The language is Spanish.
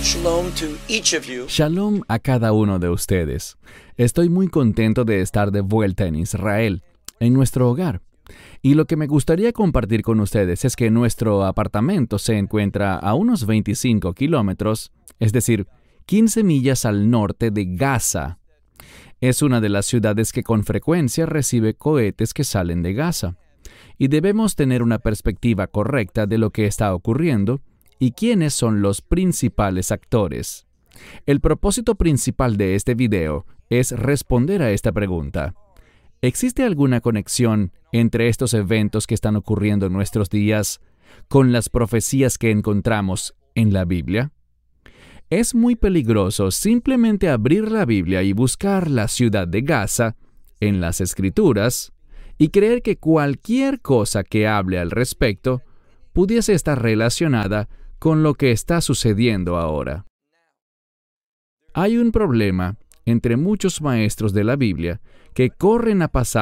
Shalom to each of you. Shalom a cada uno de ustedes. Estoy muy contento de estar de vuelta en Israel, en nuestro hogar. Y lo que me gustaría compartir con ustedes es que nuestro apartamento se encuentra a unos 25 kilómetros, es decir, 15 millas al norte de Gaza. Es una de las ciudades que con frecuencia recibe cohetes que salen de Gaza. Y debemos tener una perspectiva correcta de lo que está ocurriendo y quiénes son los principales actores. El propósito principal de este video es responder a esta pregunta. ¿Existe alguna conexión entre estos eventos que están ocurriendo en nuestros días con las profecías que encontramos en la Biblia? Es muy peligroso simplemente abrir la Biblia y buscar la ciudad de Gaza en las Escrituras y creer que cualquier cosa que hable al respecto pudiese estar relacionada con lo que está sucediendo ahora. Hay un problema entre muchos maestros de la Biblia que corren a pasar